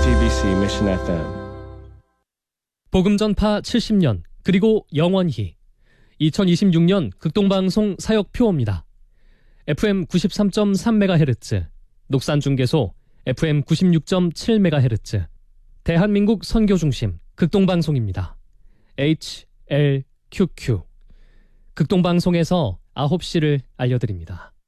CBC Mission FM. 복음전파 70년 그리고 영원히 2026년 극동방송 사역표입니다. FM 93.3MHz, 녹산중계소 FM 96.7MHz, 대한민국 선교중심 극동방송입니다. HLQQ. 극동방송에서 9시를 알려드립니다.